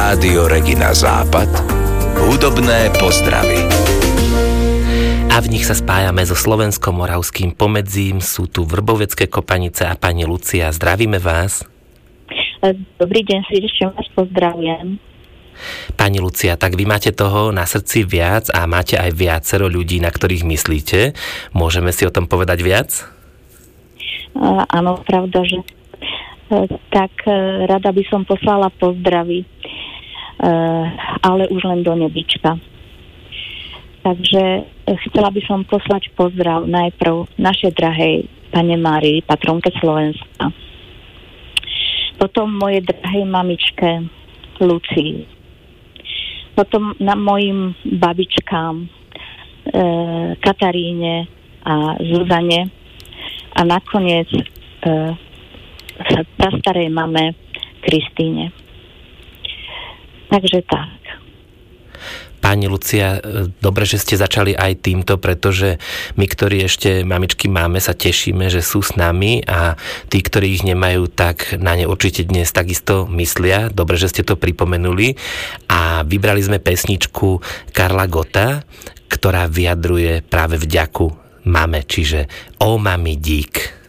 Rádio Regina Západ. Hudobné pozdravy. A v nich sa spájame so slovensko-moravským pomedzím. Sú tu Vrbovecké Kopanice a pani Lucia. Zdravíme vás. Dobrý deň, srdečne vás pozdravujem. Pani Lucia, tak vy máte toho na srdci viac a máte aj viacero ľudí, na ktorých myslíte. Môžeme si o tom povedať viac? Áno, pravda, že tak rada by som poslala pozdravy, ale už len do nebička. Takže chcela by som poslať pozdrav najprv našej drahej Pane Márii, patronke Slovenska. Potom mojej drahej mamičke Lucii. Potom na mojim babičkám Kataríne a Zuzane. A nakoniec prastarej mame Kristíne. Takže tak. Pani Lucia, dobre, že ste začali aj týmto, pretože my, ktorí ešte mamičky máme, sa tešíme, že sú s nami a tí, ktorí ich nemajú, tak na ne určite dnes takisto myslia. Dobre, že ste to pripomenuli. A vybrali sme pesničku Karla Gotta, ktorá vyjadruje práve vďaku mame, čiže O mami dík.